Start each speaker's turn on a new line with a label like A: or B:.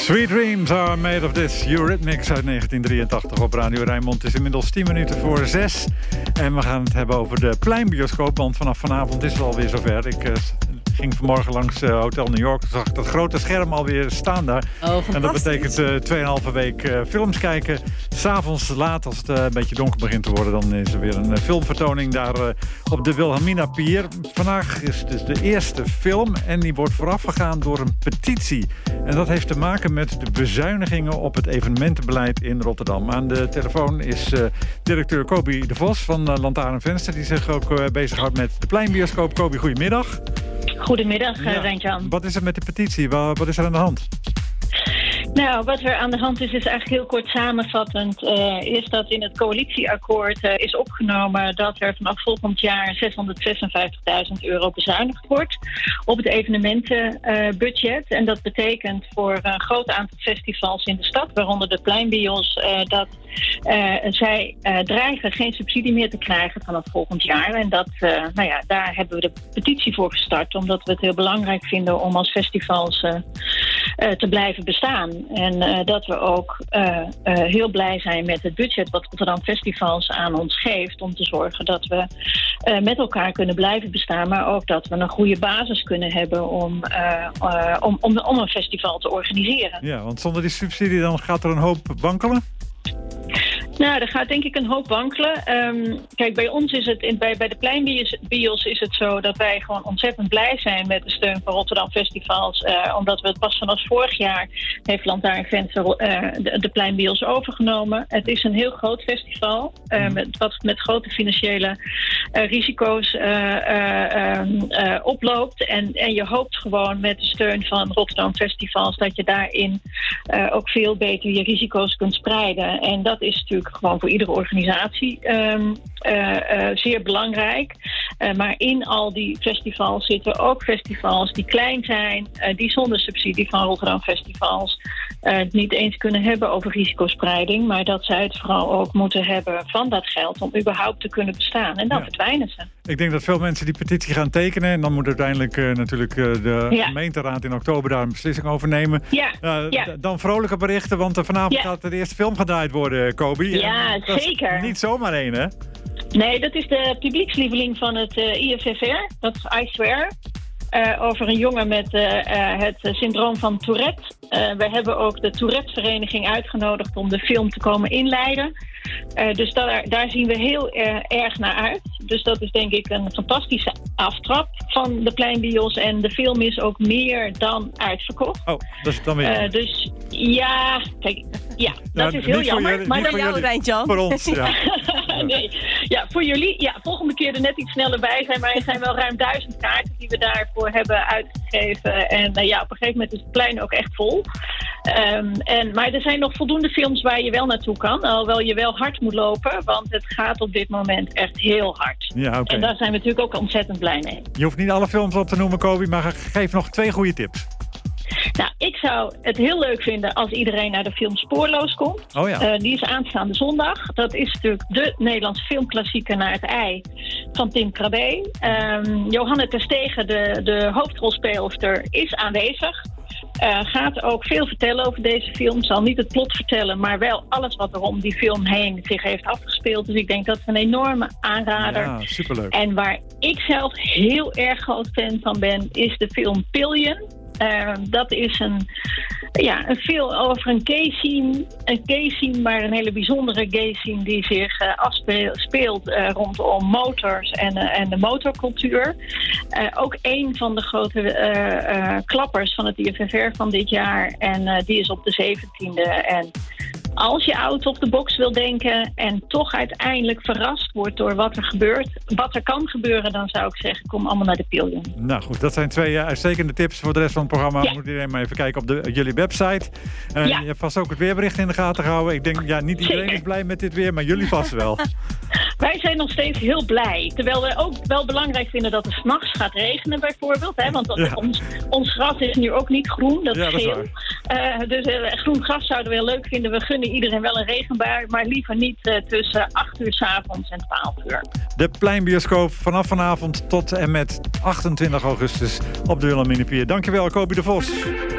A: Sweet Dreams Are Made of This. Eurythmics uit 1983 op Radio Rijnmond. Het is inmiddels 10 minuten voor 6. En we gaan het hebben over de pleinbioscoop. Want vanaf vanavond is het alweer zover. Ik ging vanmorgen langs Hotel New York. Zag ik dat grote scherm alweer staan daar.
B: Oh,
A: en dat betekent 2,5 week films kijken. 's Avonds laat, als het een beetje donker begint te worden... dan is er weer een filmvertoning daar op de Wilhelmina Pier. Vandaag is dus de eerste film. En die wordt voorafgegaan door een petitie. En dat heeft te maken met de bezuinigingen op het evenementenbeleid in Rotterdam. Aan de telefoon is directeur Kobi de Vos van Lantaarnvenster... die zich ook bezighoudt met de pleinbioscoop. Kobi, goedemiddag.
C: Goedemiddag, Rijntjan.
A: Wat is er met de petitie? Wat is er aan de hand?
C: Nou, wat er aan de hand is eigenlijk heel kort samenvattend... is dat in het coalitieakkoord is opgenomen... dat er vanaf volgend jaar €656.000 bezuinigd wordt... op het evenementenbudget. En dat betekent voor een groot aantal festivals in de stad... waaronder de pleinbios... dat zij dreigen geen subsidie meer te krijgen vanaf volgend jaar. En dat, daar hebben we de petitie voor gestart... omdat we het heel belangrijk vinden om als festivals te blijven bestaan. En dat we ook heel blij zijn met het budget wat Rotterdam Festivals aan ons geeft... om te zorgen dat we met elkaar kunnen blijven bestaan... maar ook dat we een goede basis kunnen hebben om een festival te organiseren. Ja,
A: want zonder die subsidie dan gaat er een hoop wankelen?
C: Nou, er gaat denk ik een hoop wankelen. Kijk, bij ons is het, bij de pleinbios is het zo dat wij gewoon ontzettend blij zijn met de steun van Rotterdam Festivals. Omdat we het pas vanaf vorig jaar heeft Lantaarnvenster de pleinbios overgenomen. Het is een heel groot festival met grote financiële risico's oploopt. En je hoopt gewoon met de steun van Rotterdam Festivals dat je daarin ook veel beter je risico's kunt spreiden. En dat is natuurlijk gewoon voor iedere organisatie zeer belangrijk. Maar in al die festivals zitten ook festivals die klein zijn... die zonder subsidie van Rotterdam Festivals niet eens kunnen hebben over risicospreiding... maar dat zij het vooral ook moeten hebben van dat geld... om überhaupt te kunnen bestaan. En dan verdwijnen ze.
A: Ik denk dat veel mensen die petitie gaan tekenen... en dan moet uiteindelijk natuurlijk de gemeenteraad in oktober daar een beslissing over nemen. Dan vrolijke berichten, want vanavond gaat de eerste film gedraaid worden, Kobi.
C: Ja, zeker.
A: Niet zomaar één, hè?
C: Nee, dat is de publiekslieveling van het IFFR. Dat is I Swear. Over een jongen met het syndroom van Tourette. We hebben ook de Tourette-vereniging uitgenodigd om de film te komen inleiden. Dus daar zien we heel erg naar uit. Dus dat is denk ik een fantastische aftrap van de pleinbios. En de film is ook meer dan uitverkocht.
A: Oh, dat is dan weer.
C: Dus ja, kijk, dat is heel jammer.
B: Maar voor jou, Rijntjan.
A: Voor ons, ja.
C: Nee, voor jullie. Ja, volgende keer er net iets sneller bij zijn. Maar er zijn wel ruim 1000 kaarten die we daarvoor hebben uitgegeven. En op een gegeven moment is het plein ook echt vol. Maar er zijn nog voldoende films waar je wel naartoe kan. Alhoewel je wel hard moet lopen. Want het gaat op dit moment echt heel hard.
A: Ja, okay.
C: En daar zijn we natuurlijk ook ontzettend blij mee.
A: Je hoeft niet alle films op te noemen, Kobi. Maar geef nog 2 goede tips.
C: Nou, ik zou het heel leuk vinden als iedereen naar de film Spoorloos komt.
A: Oh ja.
C: Die is aanstaande zondag. Dat is natuurlijk de Nederlandse filmklassieker Naar het ei van Tim Krabbe. Johanne Terstegen, de hoofdrolspeelster, is aanwezig. Gaat ook veel vertellen over deze film. Zal niet het plot vertellen, maar wel alles wat er om die film heen zich heeft afgespeeld. Dus ik denk dat het een enorme aanrader.
A: Ja, superleuk.
C: En waar ik zelf heel erg groot fan van ben, is de film Pillion. Dat is een film over een gay scene, maar een hele bijzondere gay scene die zich afspeelt rondom motors en de motorcultuur. Ook een van de grote klappers van het IFFR van dit jaar en die is op de 17e. En als je out of the box wil denken en toch uiteindelijk verrast wordt door wat er gebeurt, wat er kan gebeuren, dan zou ik zeggen, kom allemaal naar de Pillion.
A: Nou goed, dat zijn 2 uitstekende tips voor de rest van het programma. Moet iedereen maar even kijken op jullie website. Je hebt vast ook het weerbericht in de gaten gehouden. Ik denk, niet iedereen is blij met dit weer, maar jullie vast wel.
C: Wij zijn nog steeds heel blij. Terwijl we ook wel belangrijk vinden dat het 's nachts gaat regenen bijvoorbeeld. Hè? Want ons gras is nu ook niet groen, dat is geel. Dus groen gras zouden we heel leuk vinden. We gunnen iedereen wel een regenbui, maar liever niet tussen 8 uur 's avonds en 12 uur.
A: De pleinbioscoop vanaf vanavond tot en met 28 augustus op de Wilhelminapier. Dankjewel, Kobi de Vos.